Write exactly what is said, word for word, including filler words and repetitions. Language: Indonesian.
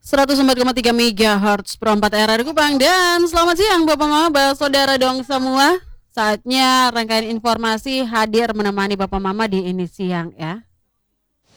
seratus empat koma tiga megahertz Pro empat R R Kupang. Dan selamat siang Bapak Mama, saudara dong semua. Saatnya rangkaian informasi hadir menemani Bapak Mama di ini siang ya.